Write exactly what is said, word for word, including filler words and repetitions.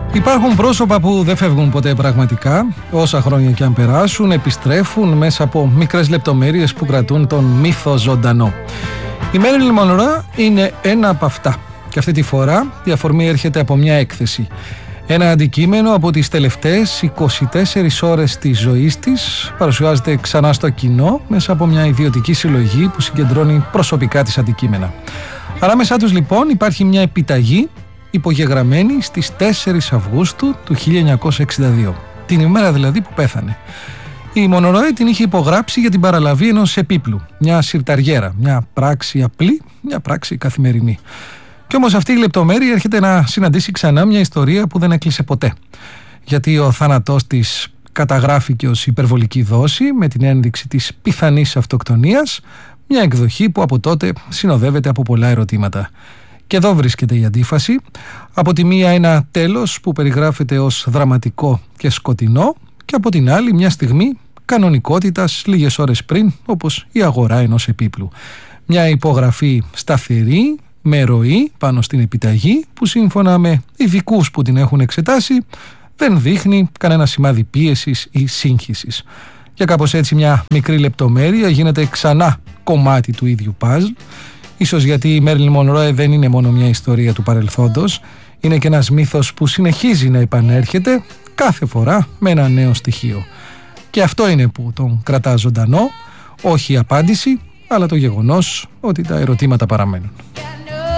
Υπάρχουν πρόσωπα που δεν φεύγουν ποτέ πραγματικά, όσα χρόνια και αν περάσουν, επιστρέφουν μέσα από μικρές λεπτομέρειες που κρατούν τον μύθο ζωντανό. Η Μέριλιν Μονρό είναι ένα από αυτά. Και αυτή τη φορά η αφορμή έρχεται από μια έκθεση. Ένα αντικείμενο από τις τελευταίες είκοσι τέσσερις ώρες της ζωής της παρουσιάζεται ξανά στο κοινό μέσα από μια ιδιωτική συλλογή που συγκεντρώνει προσωπικά της αντικείμενα. Ανάμεσά τους λοιπόν υπάρχει μια επιταγή υπογεγραμμένη στις τέσσερις Αυγούστου του χίλια εννιακόσια εξήντα δύο, την ημέρα δηλαδή που πέθανε. Η Μονρό την είχε υπογράψει για την παραλαβή ενός επίπλου, μια συρταριέρα, μια πράξη απλή, μια πράξη καθημερινή. Κι όμως αυτή η λεπτομέρεια έρχεται να συναντήσει ξανά μια ιστορία που δεν έκλεισε ποτέ. Γιατί ο θάνατός της καταγράφηκε ως υπερβολική δόση με την ένδειξη της πιθανής αυτοκτονίας, μια εκδοχή που από τότε συνοδεύεται από πολλά ερωτήματα. Και εδώ βρίσκεται η αντίφαση. Από τη μία ένα τέλος που περιγράφεται ως δραματικό και σκοτεινό και από την άλλη μια στιγμή κανονικότητας λίγες ώρες πριν, όπως η αγορά ενός επίπλου. Μια υπογραφή σταθερή, με ροή πάνω στην επιταγή που σύμφωνα με ειδικούς που την έχουν εξετάσει δεν δείχνει κανένα σημάδι πίεσης ή σύγχυσης. Και κάπως έτσι μια μικρή λεπτομέρεια γίνεται ξανά κομμάτι του ίδιου παζλ. Ίσως γιατί η Μέριλιν Μονρό δεν είναι μόνο μια ιστορία του παρελθόντος, είναι και ένας μύθος που συνεχίζει να επανέρχεται κάθε φορά με ένα νέο στοιχείο. Και αυτό είναι που τον κρατά ζωντανό, όχι η απάντηση, αλλά το γεγονός ότι τα ερωτήματα παραμένουν.